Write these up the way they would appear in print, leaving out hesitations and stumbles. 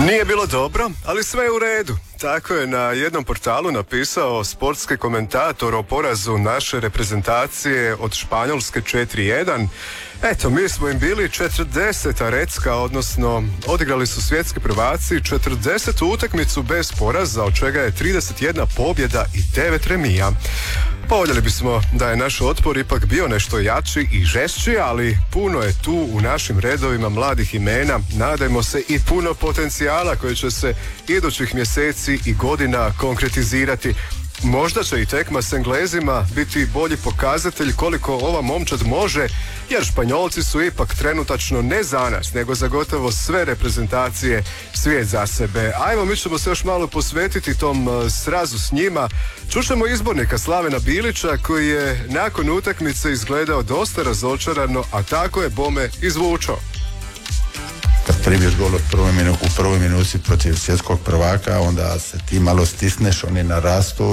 Nije bilo dobro, ali sve je u redu. Tako je na jednom portalu napisao sportski komentator o porazu naše reprezentacije od Španjolske 4-1. Eto, mi smo im bili 40. recka, odnosno odigrali su svjetski prvaci 40. utakmicu bez poraza, od čega je 31 pobjeda i 9 remija. Voljeli bismo da je naš otpor ipak bio nešto jači i žešći, ali puno je tu u našim redovima mladih imena, nadajmo se i puno potencijala koji će se idućih mjeseci i godina konkretizirati. Možda će i tekma s Englezima biti bolji pokazatelj koliko ova momčad može, jer Španjolci su ipak trenutačno ne za nas, nego za gotovo sve reprezentacije svijet za sebe. Ajmo, mi ćemo se još malo posvetiti tom srazu s njima. Čućemo izbornika Slavena Bilića koji je nakon utakmice izgledao dosta razočarano, a tako je bome izvučao. Kad pribiješ gol u prvoj minuti protiv svjetskog prvaka, onda se ti malo stisneš, oni narastu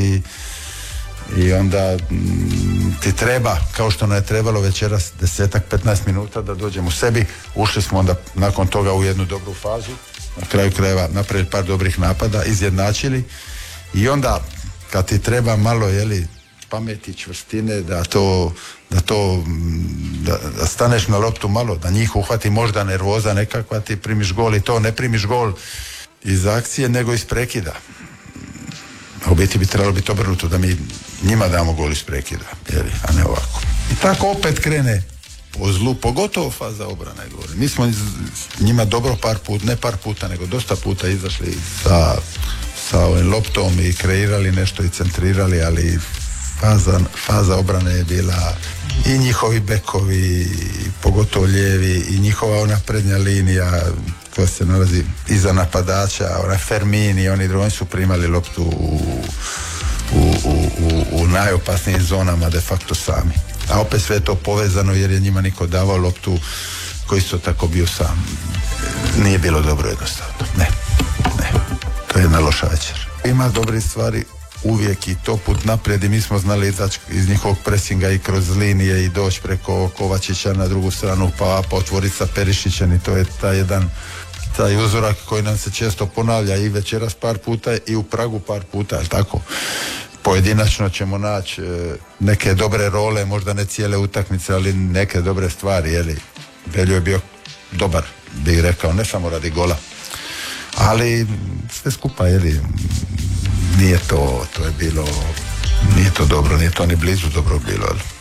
i onda ti treba, kao što nam je trebalo večeras 10-15 minuta da dođemo u sebi. Ušli smo onda nakon toga u jednu dobru fazu, na kraju krajeva napravili par dobrih napada, izjednačili i onda kad ti treba malo pameti, čvrstine, da staneš na loptu malo, da njih uhvati možda nervoza nekakva, ti primiš gol i to ne primiš gol iz akcije nego iz prekida. A u biti bi trebalo biti obrnuto, da mi njima damo gol iz prekida, a ne ovako. I tako opet krene po zlu, pogotovo faza obrane gore. Mi smo njima dobro ne par puta, nego dosta puta izašli sa ovim loptom i kreirali nešto i centrirali, ali faza obrane je bila i njihovi bekovi, pogotovo lijevi, i njihova ona prednja linija koja se nalazi iza napadača, ona Fermini, oni drugi su primali loptu u najopasnijim zonama de facto sami. A opet sve je to povezano jer je njima niko davao loptu koji isto tako bio sam. Nije bilo dobro jednostavno. Ne. To je jedna loša večer. Ima dobre stvari uvijek i to put naprijed i mi smo znali izaći iz njihovog presinga i kroz linije i doći preko Kovačića na drugu stranu pa otvoriti sa Perišićem i to je taj uzorak koji nam se često ponavlja i večeras par puta i u Pragu par puta, je tako? Pojedinačno ćemo naći neke dobre role, možda ne cijele utakmice, ali neke dobre stvari, Beljo je bio dobar, bih rekao, ne samo radi gola, ali sve skupa, nije to je bilo, nije to dobro, nije to ni blizu dobro bilo,